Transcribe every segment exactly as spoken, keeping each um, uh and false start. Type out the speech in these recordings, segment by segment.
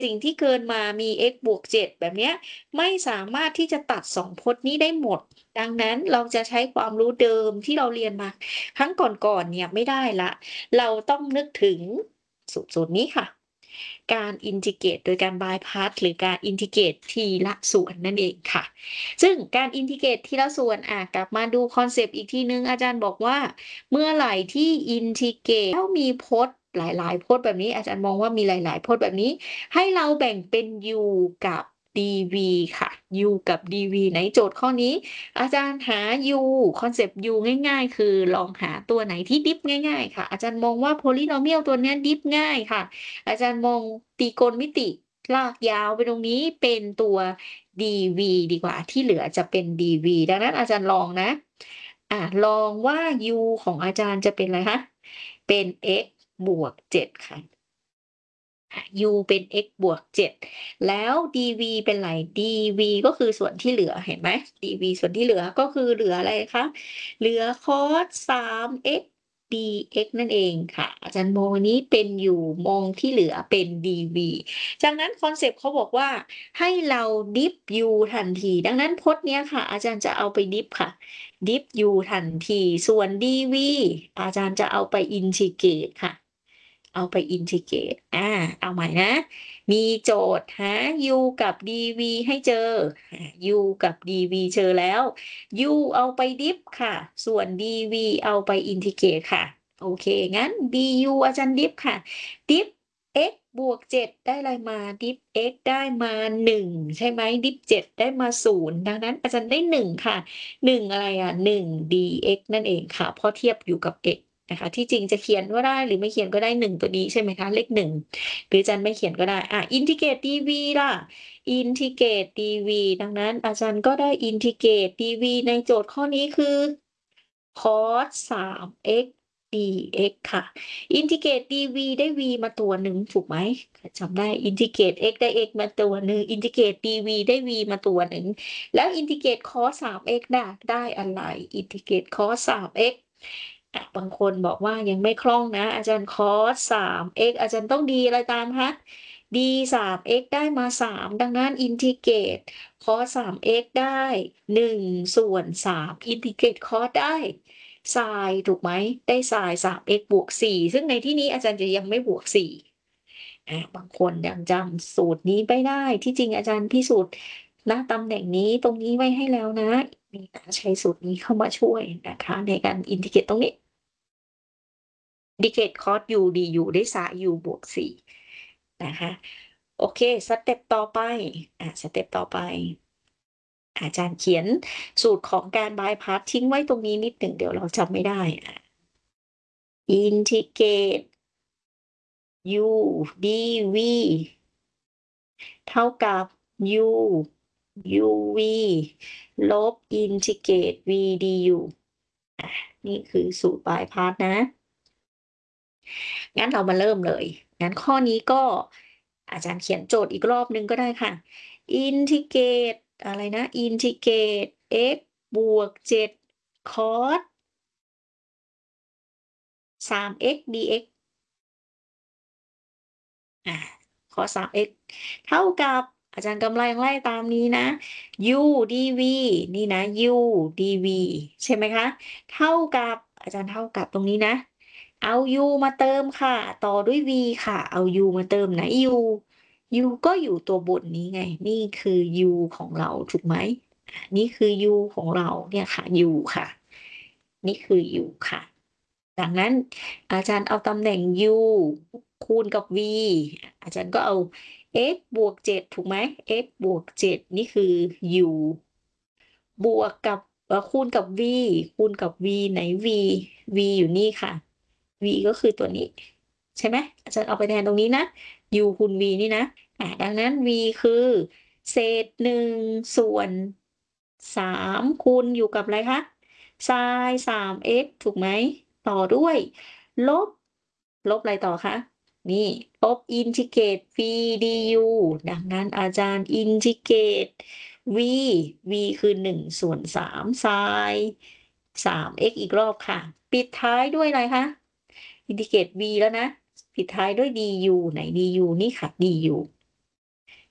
สิ่งที่เกินมามี x บวก เจ็ด แบบเนี้ยไม่สามารถที่จะตัด สอง พจน์นี้ได้หมด ดังนั้นเราจะใช้ความรู้เดิมที่เราเรียนมาครั้งก่อน ๆ เนี่ยไม่ได้แล้ว เราต้องนึกถึงสูตร ๆ นี้ค่ะ การอินทิเกรตโดยการบายพาส หรือการอินทิเกรตทีละส่วนนั่นเองค่ะ ซึ่งการอินทิเกรตทีละส่วน อ่า กลับมาดูคอนเซปต์อีกทีหนึ่ง อาจารย์บอกว่า เมื่อไหร่ที่อินทิเกรตแล้วมีพจน์หลาย ๆ พจน์แบบนี้ อาจารย์มองว่ามีหลาย ๆ พจน์แบบนี้ ให้เราแบ่งเป็น u กับ dv ค่ะ u กับ dv ไหนโจทย์ข้อนี้อาจารย์หา u คอนเซปต์ u ง่าย ๆ คือลองหาตัวไหนที่ดิฟง่าย ๆ ค่ะ อาจารย์มองว่า polynomial ตัวเนี้ยดิฟง่ายค่ะ อาจารย์มองตรีโกณมิติลากยาวไปตรงนี้เป็นตัว dv ดีกว่า ที่เหลือจะเป็น dv ดังนั้นอาจารย์ลองนะ อ่า ลองว่า u ของอาจารย์จะเป็นอะไรคะ? เป็น x บวก เจ็ด ค่ะ u เป็น x บวก เจ็ด แล้ว dv เป็นไร? dv ก็คือส่วนที่เหลือเห็นไหม? dv ส่วนที่เหลือก็คือเหลืออะไรคะ? เหลือ cos สาม x dx นั่นเองค่ะ อาจารย์มองอันนี้เป็น u มองที่เหลือเป็น dv จากนั้นคอนเซปต์เขาบอกว่า ให้เราดิฟ u ทันที ดังนั้นพจน์เนี้ยค่ะ อาจารย์จะเอาไปดิฟค่ะ ดิฟ u ทันที ส่วน dv อาจารย์จะเอาไปอินทิเกรตค่ะ เอาไปอินทิเกรต อา เอาใหม่นะ มีโจทย์หา u กับ dv ให้เจอ หา u กับ dv เจอแล้ว u เอาไปดิฟค่ะ ส่วน dv เอาไปอินทิเกรตค่ะ โอเค งั้น du อาจารย์ดิฟค่ะ ดิฟ x บวก เจ็ด ได้อะไรมา? ดิฟ x ได้มา หนึ่ง ใช่ไหม? ดิฟ เจ็ด ได้มา ศูนย์ ดังนั้นอาจารย์ได้ หนึ่ง ค่ะ หนึ่ง อะไรอะ หนึ่ง dx นั่นเองค่ะ เพราะเทียบอยู่กับ x นะคะ ที่จริงจะเขียนก็ได้หรือไม่เขียนก็ได้ หนึ่ง ตัวนี้ใช่ไหมคะ? เลข หนึ่ง หรืออาจารย์ไม่เขียนก็ได้ อา อินทิเกรต dv ล่ะ อินทิเกรต dv ดังนั้นอาจารย์ก็ได้อินทิเกรต dv ในโจทย์ข้อนี้คือ cos สาม x dx ค่ะ อินทิเกรต dv ได้ v มาตัวหนึ่งถูกไหม? ใครจำได้ อินทิเกรต x ได้ x มาตัวหนึ่ง อินทิเกรต dv ได้ v มาตัวหนึ่ง แล้วอินทิเกรต cos สาม x น่ะได้อะไร? อินทิเกรต cos สาม x อะ บางคนบอกว่ายังไม่คล่องนะ อาจารย์ cos สาม x อาจารย์ต้อง d อะไรตามคะ? d สาม x ได้มา สาม ดังนั้นอินทิเกรต cos สาม x ได้ หนึ่ง ส่วน สาม อินทิเกรต cos ได้ sin ถูกไหม? ได้ sin สาม x บวก สี่ ซึ่งในที่นี้อาจารย์จะยังไม่บวก สี่ อา บางคนยังจำสูตรนี้ไม่ได้ ที่จริงอาจารย์พิสูจน์ ณ ตำแหน่งนี้ ตรงนี้ไว้ให้แล้วนะ นี่นะ ใช้สูตรนี้เข้ามาช่วยนะคะในการอินทิเกรตตรงนี้ อินทิเกรต cos u du ได้ sin u บวก สี่ นะคะ โอเค สเต็ปต่อไป อ่า สเต็ปต่อไป อาจารย์เขียนสูตรของการบายพาสทิ้งไว้ตรงนี้นิดหนึ่ง เดี๋ยวเราจำไม่ได้ อา อินทิเกรต u dv เท่ากับ u uv ลบอินทิเกรต v du อา นี่คือสูตรบายพาสนะ งั้นเรามาเริ่มเลย งั้นข้อนี้ก็ อาจารย์เขียนโจทย์อีกรอบหนึ่งก็ได้ค่ะ อินทิเกรต อะไรนะ อินทิเกรต x บวก เจ็ด cos สาม x dx อา cos สาม x เท่ากับ อาจารย์กำลังไล่ตามนี้นะ u dv นี่นะ u dv ใช่ไหมคะ? เท่ากับ อาจารย์เท่ากับตรงนี้นะ เอา u มาเติมค่ะ ต่อด้วย v ค่ะ เอา u มาเติม ไหน u u ก็อยู่ตัวบนนี้ไง นี่คือ u ของเราถูกไหม? อา นี่คือ u ของเรา เนี่ยค่ะ u ค่ะ นี่คือ u ค่ะ ดังนั้นอาจารย์เอาตำแหน่ง u คูณกับ v อาจารย์ก็เอา x บวก เจ็ด ถูกไหม? x บวก เจ็ด นี่คือ u บวกกับ เอ่อ คูณกับ v คูณกับ v ไหน v v อยู่นี่ค่ะ v ก็คือตัวนี้ ใช่ไหม? อาจารย์เอาไปแทนตรงนี้นะ u คูณ v นี่นะ อา ดังนั้น v คือเศษ หนึ่ง ส่วน สาม คูณอยู่กับอะไรคะ? sin สาม x ถูกไหม? ต่อด้วย ลบ ลบอะไรต่อคะ? นี่ ลบอินทิเกรต v du ดังนั้นอาจารย์อินทิเกรต v v คือ หนึ่ง ส่วน สาม sin สาม x อีกรอบค่ะ ปิดท้ายด้วยอะไรคะ? อินทิเกรต v แล้วนะ ปิดท้ายด้วย du ไหน du นี่ค่ะ du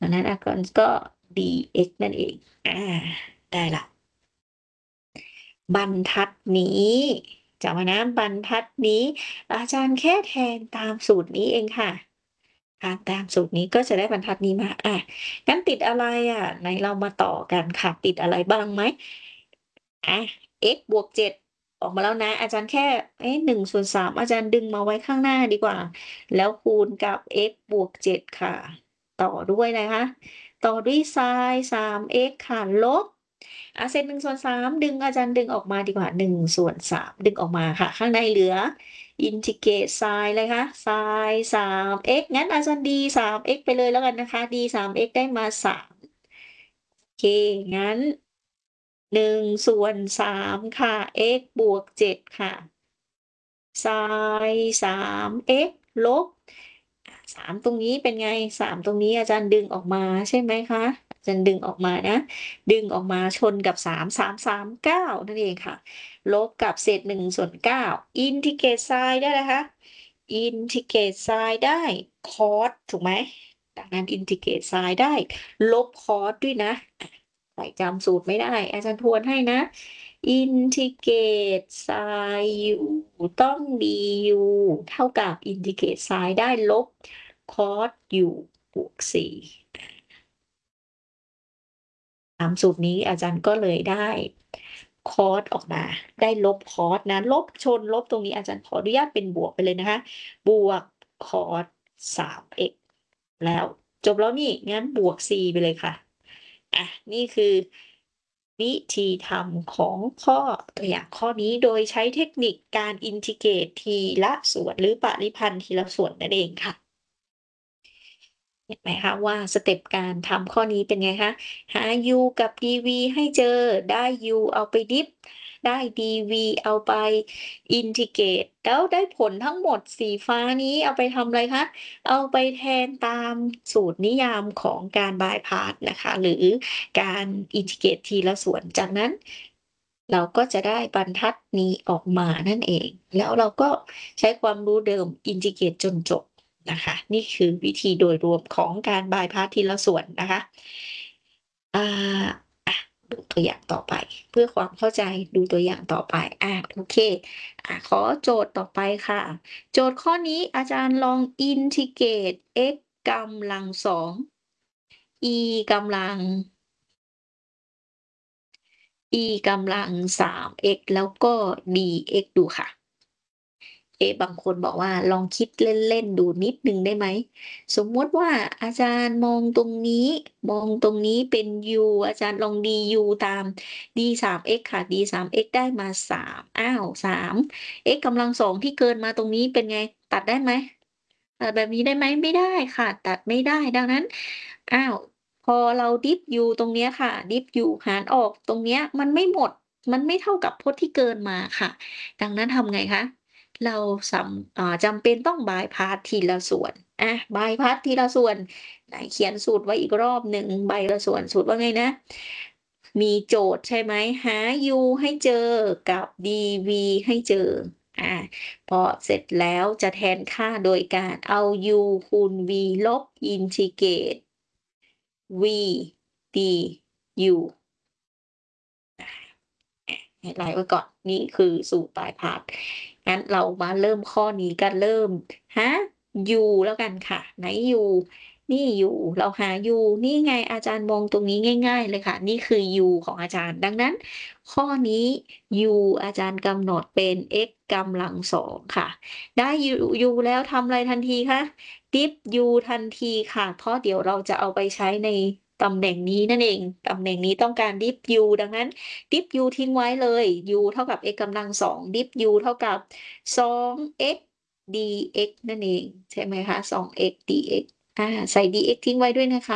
ดังนั้นอะก็ก็ dx นั่นเอง อา ได้แล้ว บรรทัดนี้จำไว้นะ บรรทัดนี้อาจารย์แค่แทนตามสูตรนี้เองค่ะ ทานตามสูตรนี้ก็จะได้บรรทัดนี้มา อา งั้นติดอะไรอะ ไหนเรามาต่อกันค่ะ ติดอะไรบ้างไหม? อา x บวก เจ็ด ออกมาแล้วนะ อาจารย์แค่ เอ๊ะ หนึ่งส่วนสาม อาจารย์ดึงมาไว้ข้างหน้าดีกว่า แล้วคูณกับ x บวก เจ็ด ค่ะ ต่อด้วยอะไรคะ ต่อด้วย sin สาม x ค่ะ ลบ อา เศษ หนึ่งส่วนสาม ดึง อาจารย์ดึงออกมาดีกว่า หนึ่งส่วนสาม ดึงออกมาค่ะ ข้างในเหลือ อินทิเกรต sin อะไรคะ sin สาม x งั้นอาจารย์ d สาม x ไปเลยแล้วกันนะคะ d สาม x ได้มา สาม โอเค งั้น หนึ่ง ส่วน สาม ค่ะ x บวก เจ็ด ค่ะ sin สาม x ลบ อา สาม ตรงนี้เป็นไง สาม ตรงนี้อาจารย์ดึงออกมาใช่ไหมคะ อาจารย์ดึงออกมานะ ดึงออกมาชนกับ สาม สาม สาม เก้า นั่นเองค่ะ ลบกับเศษ หนึ่งส่วนเก้า อินทิเกรต sin ได้อะไรคะ อินทิเกรต sin ได้ cos ถูกไหม ดังนั้นอินทิเกรต sin ได้ ลบ cos ด้วยนะ อา ใครจำสูตรไม่ได้ อาจารย์ทวนให้นะ อินทิเกรต sin u ต้อง du เท่ากับอินทิเกรต sin ได้ลบ cos u บวก สี่ อา ตามสูตรนี้อาจารย์ก็เลยได้ cos ออกมา ได้ลบ cos นะ ลบชนลบตรงนี้อาจารย์ขออนุญาตเป็นบวกไปเลยนะคะ บวก cos สาม x แล้ว จบแล้วนี่ งั้นบวก 4 ไปเลยค่ะ อา นี่คือวิธีทำของข้อตัวอย่างข้อนี้ โดยใช้เทคนิคการอินทิเกรตทีละส่วน หรือปริพันธ์ทีละส่วนนั่นเองค่ะ เห็นไหมคะว่า สเต็ปการทำข้อนี้เป็นไงคะ หา u กับ dv ให้เจอ ได้ u เอาไปดิฟ ได้ dv เอาไปอินทิเกรต แล้วได้ผลทั้งหมดสีฟ้านี้เอาไปทำอะไรคะ เอาไปแทนตามสูตรนิยามของการบายพาสนะคะ หรือการอินทิเกรตทีละส่วน จากนั้นเราก็จะได้บรรทัดนี้ออกมานั่นเอง แล้วเราก็ใช้ความรู้เดิมอินทิเกรตจนจบนะคะ นี่คือวิธีโดยรวมของการบายพาสทีละส่วนนะคะ อ่า อะ ดูตัวอย่างต่อไป เพื่อความเข้าใจดูตัวอย่างต่อไป อา โอเค อ่า ขอโจทย์ต่อไปค่ะ โจทย์ข้อนี้อาจารย์ลองอินทิเกรต x กำลัง สอง e กำลัง e กำลัง สาม x แล้วก็ dx ดูค่ะ เอ๊ะ บางคนบอกว่า ลองคิดเล่น ๆ ดูนิดหนึ่งได้ไหม สมมุติว่าอาจารย์มองตรงนี้ มองตรงนี้เป็น u อาจารย์ลอง du ตาม d สาม x ค่ะ d สาม x ได้มา สาม อ้าว สาม x กำลัง สอง ที่เกินมาตรงนี้เป็นไง ตัดได้ไหม ตัดแบบนี้ได้ไหม ไม่ได้ค่ะ ตัดไม่ได้ ดังนั้น อ้าว พอเราดิฟ u ตรงเนี้ยค่ะ ดิฟ u หารออกตรงเนี้ย มันไม่หมด มันไม่เท่ากับพจน์ที่เกินมาค่ะ ดังนั้นทำไงคะ เราสำ อ่า จำเป็นต้องบายพาสทีละส่วน อา บายพาสทีละส่วน ไหนเขียนสูตรไว้อีกรอบหนึ่ง ใบละส่วน สูตรว่าไงนะ มีโจทย์ใช่ไหม หา u ให้เจอกับ dv ให้เจอ อา พอเสร็จแล้วจะแทนค่าโดยการเอา u คูณ v ลบอินทิเกรต v du อา อา ให้ไลน์ไว้ก่อน นี่คือสูตรบายพาส งั้นเรามาเริ่มข้อนี้กัน เริ่มหา u แล้วกันค่ะ ไหน u นี่ u เราหา u นี่ไงอาจารย์มองตรงนี้ง่าย ๆ เลยค่ะ นี่คือ u ของอาจารย์ ดังนั้นข้อนี้ u อาจารย์กำหนดเป็น x กำลัง สอง ค่ะ ได้ u u แล้วทำอะไรทันทีคะ ดิฟ u ทันทีค่ะ เพราะเดี๋ยวเราจะเอาไปใช้ในตำแหน่งนี้นั่นเอง ตำแหน่งนี้ต้องการดิฟ u ดังนั้นดิฟ u ทิ้งไว้เลย u เท่ากับ x กำลัง สอง ดิฟ u เท่ากับ สอง x dx นั่นเอง ใช่ไหมคะ สอง x dx อา ใส่ dx ทิ้งไว้ด้วยนะคะ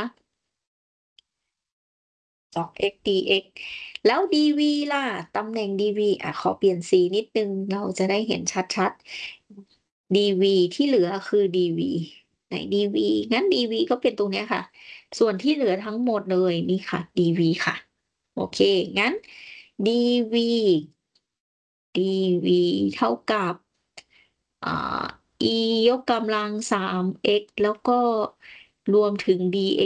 สอง x dx แล้ว dv ล่ะ ตำแหน่ง dv อะ ขอเปลี่ยนสีนิดหนึ่ง เราจะได้เห็นชัด ๆ dv ที่เหลือคือ dv ไหน dv งั้น dv ก็เป็นตรงเนี้ยค่ะ ส่วนที่เหลือทั้งหมดเลยนี่ค่ะ dv ค่ะ โอเค งั้น dv dv เท่ากับ อ่า e ยกกำลัง สาม x แล้วก็รวมถึง dx